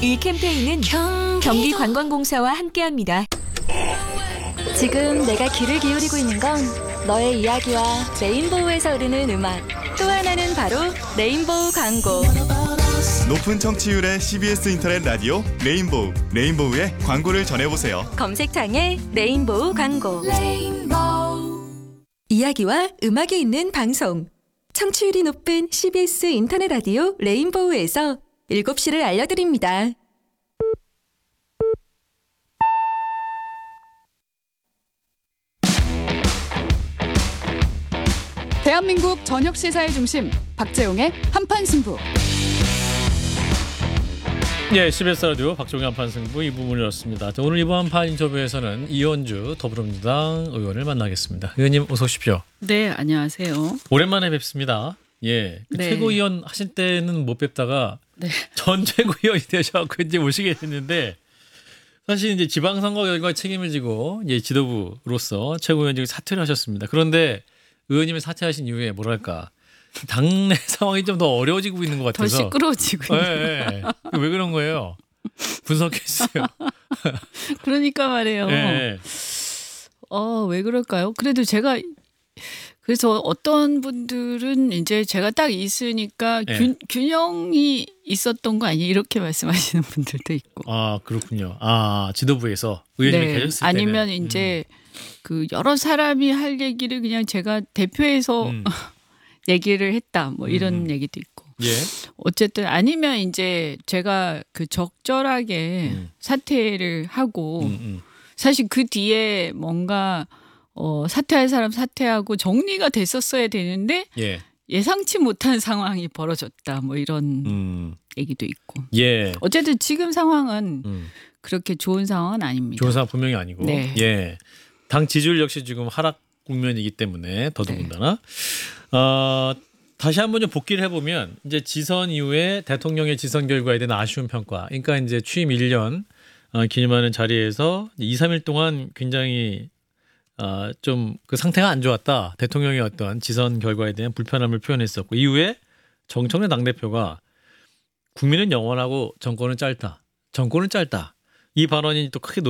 이 캠페인은 경기관광공사와 함께합니다. 지금 내가 귀를 기울이고 있는 건 너의 이야기와 레인보우에서 흐르는 음악, 또 하나는 바로 레인보우 광고. 높은 청취율의 CBS 인터넷 라디오 레인보우, 레인보우의 광고를 전해보세요. 검색창에 레인보우 광고. 이야기와 음악이 있는 방송. 청취율이 높은 CBS 인터넷 라디오 레인보우에서 7시를 알려드립니다. 대한민국 저녁 시사의 중심 박재용의 한판 승부. 네, CBS 라디오 박종희 한판 승부 2부문을 열었습니다. 오늘 이번 한판 인터뷰에서는 이현주 더불어민주당 의원을 만나겠습니다. 의원님 어서 오십시오. 네, 안녕하세요. 오랜만에 뵙습니다. 예, 네. 최고위원 하실 때는 못 뵙다가 네. 전 최고위원이 되셔서 이제 오시게 됐는데 사실 이제 지방선거 결과 책임을 지고 이제 지도부로서 최고위원직을 사퇴를 하셨습니다. 그런데 의원님이 사퇴하신 이후에 뭐랄까 당내 상황이 좀 더 어려워지고 있는 것 더 같아서 시끄러워지고 있는. 네, 왜 그런 거예요? 분석해 주세요. 그러니까 말이에요. 네. 왜 그럴까요? 그래서 어떤 분들은 이제 제가 딱 있으니까 네. 균형이 있었던 거 아니에요? 이렇게 말씀하시는 분들도 있고. 아, 그렇군요. 아, 지도부에서 의원님이 네. 계셨을 때는 아니면 이제 그 여러 사람이 할 얘기를 그냥 제가 대표해서 얘기를 했다. 뭐 이런 얘기도 있고. 예. 어쨌든 아니면 이제 제가 그 적절하게 사퇴를 하고 사실 그 뒤에 뭔가 사퇴할 사람 사퇴하고 정리가 됐었어야 되는데 예. 예상치 못한 상황이 벌어졌다. 뭐 이런 얘기도 있고. 예. 어쨌든 지금 상황은 그렇게 좋은 상황은 아닙니다. 좋은 상황 분명히 아니고. 네. 예. 당 지지율 역시 지금 하락 국면이기 때문에 더더군다나. 다시 한번 좀 복기를 해보면 이제 지선 이후에 대통령의 지선 결과에 대한 아쉬운 평가. 그러니까 이제 취임 1년 기념하는 자리에서 2, 3일 동안 굉장히 좀 그 상태가 안 좋았다. 대통령의 어떤 지선 결과에 대한 불편함을 표현했었고 이후에 정청래 당대표가 국민은 영원하고 정권은 짧다. 정권은 짧다. 이 발언이 또 크게